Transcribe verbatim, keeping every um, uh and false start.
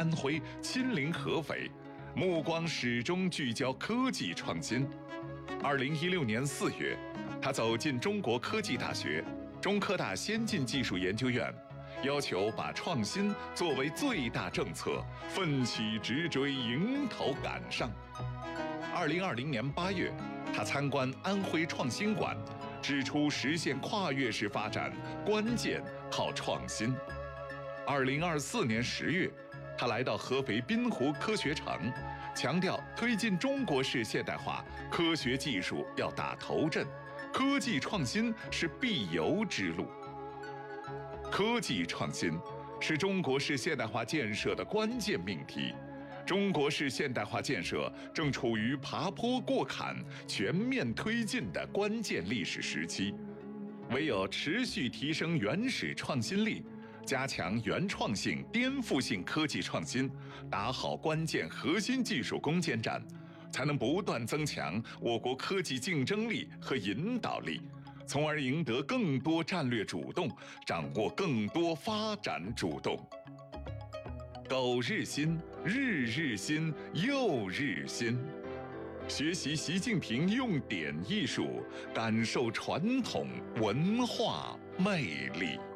安徽，亲临合肥，目光始终聚焦科技创新。二零一六年四月，他走进中国科技大学、中科大先进技术研究院，要求把创新作为最大政策，奋起直追，迎头赶上。二零二零年八月，他参观安徽创新馆，指出实现跨越式发展关键靠创新。二零二四年十月，他来到合肥滨湖科学城，强调推进中国式现代化，科学技术要打头阵，科技创新是必由之路。科技创新是中国式现代化建设的关键命题。中国式现代化建设正处于爬坡过坎、全面推进的关键历史时期，唯有持续提升原始创新力，加强原创性、颠覆性科技创新，打好关键核心技术攻坚战，才能不断增强我国科技竞争力和引导力，从而赢得更多战略主动，掌握更多发展主动。苟日新，日日新，又日新。学习习近平用典艺术，感受传统文化魅力。